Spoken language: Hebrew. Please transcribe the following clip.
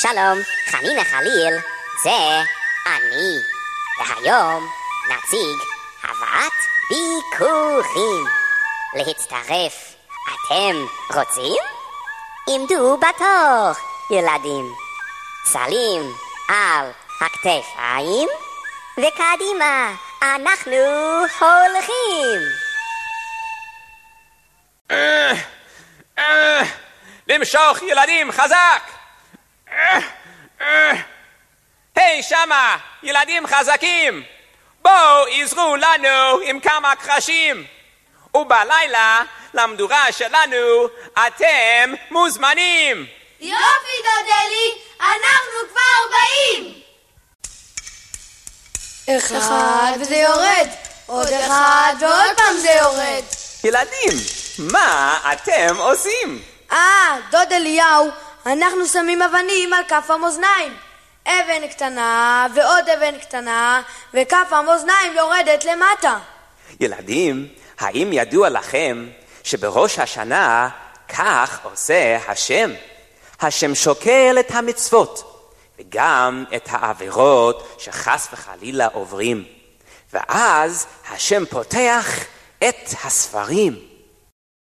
שלום, חנינה חליל, זה אני. והיום נציג הבאת ביקורים. להצטרף, אתם רוצים? עמדו בתור, ילדים. סלים על הכתפיים, וקדימה, אנחנו הולכים. למשוך ילדים חזק! היי שמה, ילדים חזקים! בואו עזרו לנו עם כמה קרשים! ובלילה, למדורה שלנו, אתם מוזמנים! יופי דודלי, אנחנו כבר באים! אחד וזה יורד, עוד אחד ועוד פעם זה יורד. ילדים, מה אתם עושים? דוד אליהו, אנחנו שמים אבנים על כף המאזניים. אבן קטנה ועוד אבן קטנה, וכף המאזניים יורדת למטה. ילדים, האם ידוע לכם שבראש השנה כך עושה השם? השם שוקל את המצוות וגם את העבירות שחס וחלילה עוברים. ואז השם פותח את הספרים